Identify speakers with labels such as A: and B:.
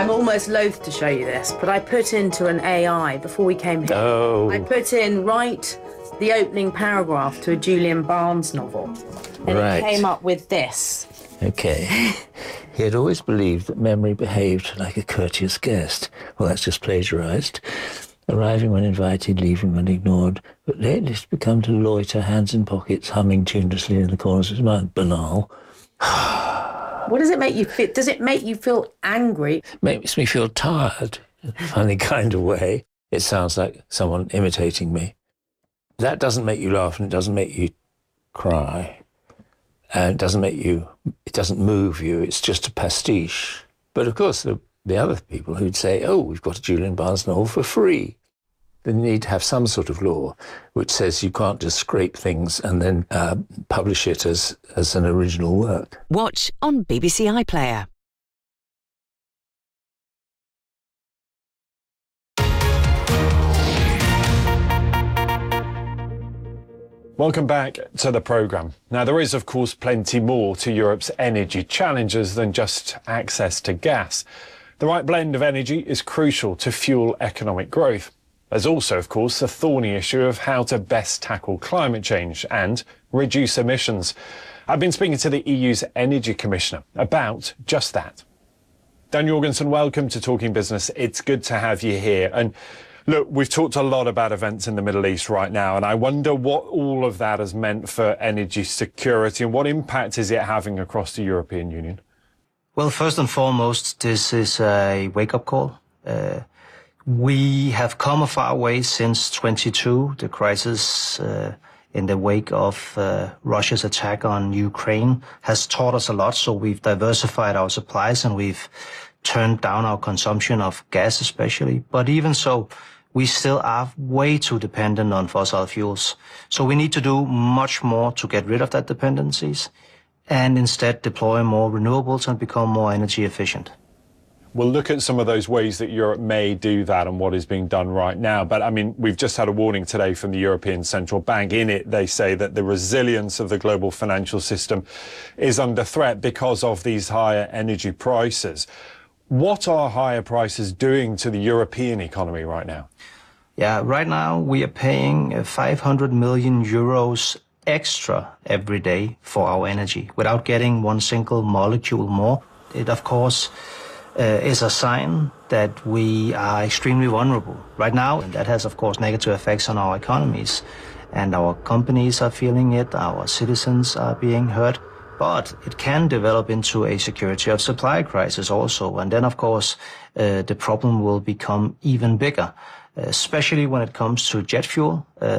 A: I'm almost loath to show you this, but I put into an AI before we came here.
B: Oh.
A: I put in, write the opening paragraph to a Julian Barnes novel. And
B: Right.
A: it came up with this.
B: Okay. He had always believed that memory behaved like a courteous guest. Well, that's just plagiarized. Arriving when invited, leaving when ignored, but lately it's become to loiter, hands in pockets, humming tunelessly in the corners of his mind. Banal.
A: What does it make you feel? Does it make you feel angry?
B: Makes me feel tired in a funny kind of way. It sounds like someone imitating me. That doesn't make you laugh and it doesn't make you cry. And it doesn't move you, it's just a pastiche. But of course, the other people who'd say, oh, we've got a Julian Barnes novel for free. They need to have some sort of law which says you can't just scrape things and then publish it as an original work.
C: Watch on BBC iPlayer.
D: Welcome back to the programme. Now, there is, of course, plenty more to Europe's energy challenges than just access to gas. The right blend of energy is crucial to fuel economic growth. There's also, of course, the thorny issue of how to best tackle climate change and reduce emissions. I've been speaking to the EU's Energy Commissioner about just that. Dan Jorgensen, welcome to Talking Business. It's good to have you here. And look, we've talked a lot about events in the Middle East right now, and I wonder what all of that has meant for energy security and what impact is it having across the European Union?
E: Well, first and foremost, this is a wake-up call. We have come a far way since 22. The crisis in the wake of Russia's attack on Ukraine has taught us a lot, so we've diversified our supplies and we've turned down our consumption of gas especially. But even so, we still are way too dependent on fossil fuels. So we need to do much more to get rid of that dependencies and instead deploy more renewables and become more energy efficient.
D: We'll look at some of those ways that Europe may do that and what is being done right now. But I mean, we've just had a warning today from the European Central Bank. In it, they say that the resilience of the global financial system is under threat because of these higher energy prices. What are higher prices doing to the European economy right now?
E: Yeah, right now we are paying 500 million euros extra every day for our energy without getting one single molecule more. It, of course, is a sign that we are extremely vulnerable right now, and that has, of course, negative effects on our economies. And our companies are feeling it, our citizens are being hurt, but it can develop into a security of supply crisis also. And then, of course, the problem will become even bigger, especially when it comes to jet fuel.